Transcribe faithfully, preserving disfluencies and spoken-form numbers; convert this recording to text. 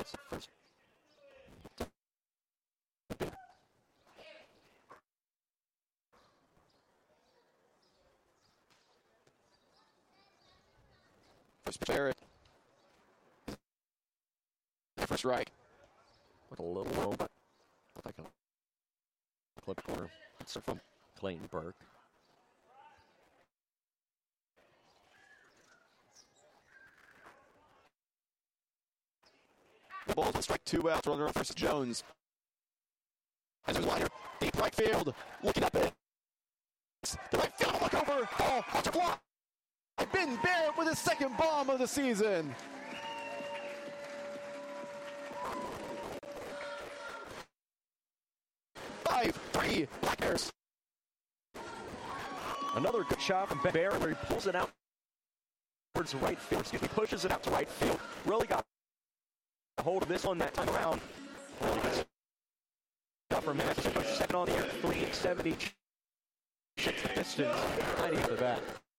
First. First Barrett. For strike. With a little low, but like a clip corner. It's from Clayton Burke. The ball's on strike two out. Runner versus Jones. As his liner, deep right field, looking up it. The right field look over. Ball out to block. Ben Barrett with his second bomb of the season. Five, three, Black Bears. Another good shot from Ben Barrett where he pulls it out towards right field. Excuse me, pushes it out to right field. Really got a hold of this one that time around. Really good stuff from him. Second on the air, three seventy. Six Pistons, ninety for that.